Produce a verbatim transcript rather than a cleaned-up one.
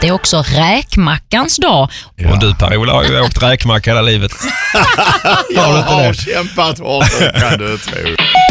Det är också räkmackans dag. Ja. Och du, Per-Ola, har ju åkt räkmacka hela livet. Jag har kämpat hårt, kan du tro.